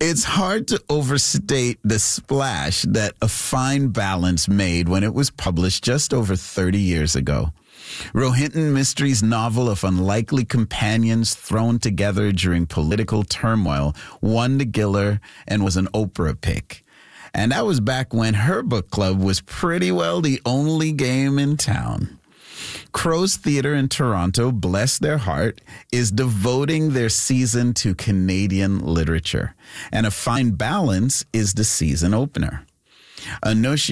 It's hard to overstate the splash that A Fine Balance made when it was published just over 30 years ago. Rohinton Mystery's novel of unlikely companions thrown together during political turmoil won the Giller and was an Oprah pick. And that was back when her book club was pretty well the only game in town. Crow's Theatre in Toronto, bless their heart, is devoting their season to Canadian literature. And A Fine Balance is the season opener. Anush